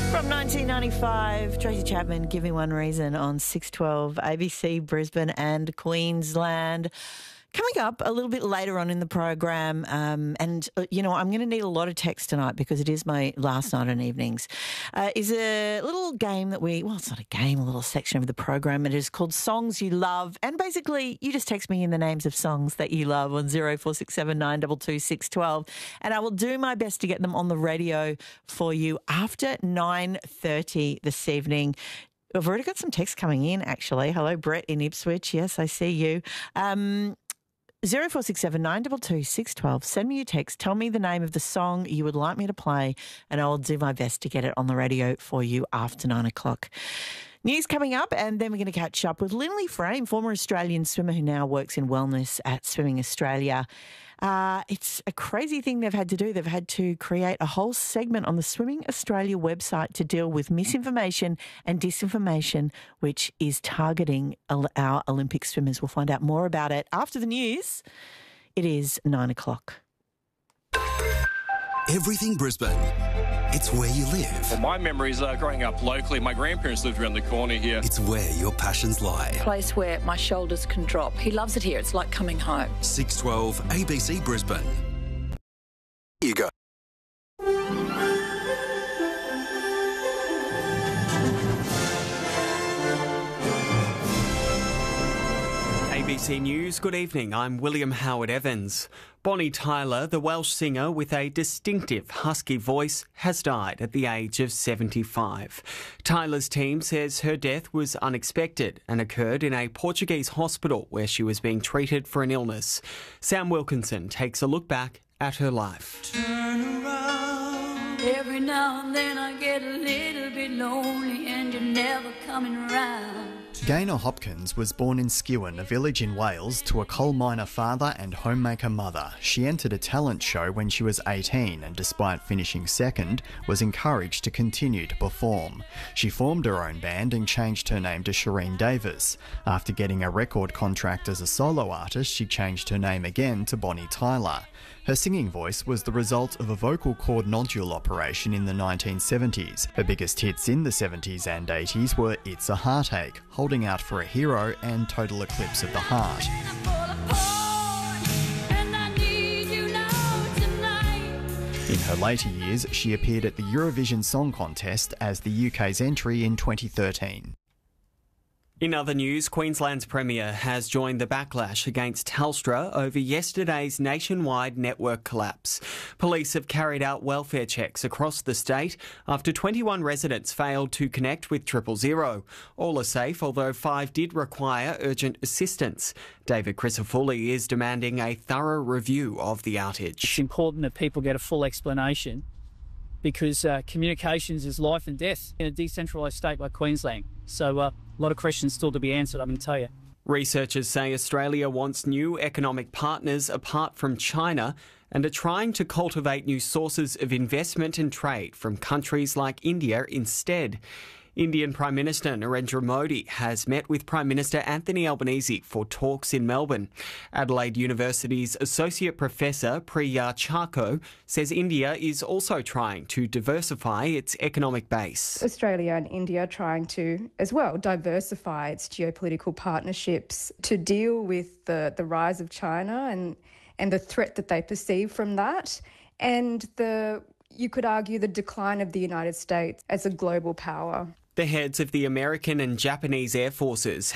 From 1995, Tracy Chapman, Giving One Reason on 612 ABC Brisbane and Queensland. Coming up a little bit later on in the program, I'm going to need a lot of text tonight because it is my last night on evenings, is a little game that it's not a game, a little section of the program. It is called Songs You Love. And basically, you just text me in the names of songs that you love on 0467 922 612. And I will do my best to get them on the radio for you after 9:30 this evening. I've already got some text coming in, actually. Hello, Brett in Ipswich. Yes, I see you. 0467 922 612. Send me your text. Tell me the name of the song you would like me to play, and I will do my best to get it on the radio for you after 9 o'clock. News coming up, and then we're going to catch up with Lindley Frame, former Australian swimmer who now works in wellness at Swimming Australia. It's a crazy thing they've had to do. They've had to create a whole segment on the Swimming Australia website to deal with misinformation and disinformation, which is targeting our Olympic swimmers. We'll find out more about it after the news. It is 9 o'clock. Everything Brisbane. It's where you live. Well, my memories are growing up locally. My grandparents lived around the corner here. It's where your passions lie. A place where my shoulders can drop. He loves it here. It's like coming home. 612 ABC Brisbane. You go. ABC News, good evening. I'm William Howard Evans. Bonnie Tyler, the Welsh singer with a distinctive husky voice, has died at the age of 75. Tyler's team says her death was unexpected and occurred in a Portuguese hospital where she was being treated for an illness. Sam Wilkinson takes a look back at her life. Turn around. Every now and then I get a little bit lonely and you're never coming around. Gaynor Hopkins was born in Skewen, a village in Wales, to a coal miner father and homemaker mother. She entered a talent show when she was 18 and, despite finishing second, was encouraged to continue to perform. She formed her own band and changed her name to Shireen Davis. After getting a record contract as a solo artist, she changed her name again to Bonnie Tyler. Her singing voice was the result of a vocal cord nodule operation in the 1970s. Her biggest hits in the 70s and 80s were It's a Heartache, Holding Out for a Hero and Total Eclipse of the Heart. In her later years, she appeared at the Eurovision Song Contest as the UK's entry in 2013. In other news, Queensland's Premier has joined the backlash against Telstra over yesterday's nationwide network collapse. Police have carried out welfare checks across the state after 21 residents failed to connect with 000. All are safe, although 5 did require urgent assistance. David Crisafulli is demanding a thorough review of the outage. It's important that people get a full explanation because communications is life and death in a decentralised state like Queensland. So a lot of questions still to be answered, I'm going to tell you. Researchers say Australia wants new economic partners apart from China and are trying to cultivate new sources of investment and trade from countries like India instead. Indian Prime Minister Narendra Modi has met with Prime Minister Anthony Albanese for talks in Melbourne. Adelaide University's Associate Professor Priya Charko says India is also trying to diversify its economic base. Australia and India are trying to, as well, diversify its geopolitical partnerships to deal with the rise of China and the threat that they perceive from that, and you could argue the decline of the United States as a global power. The heads of the American and Japanese air forces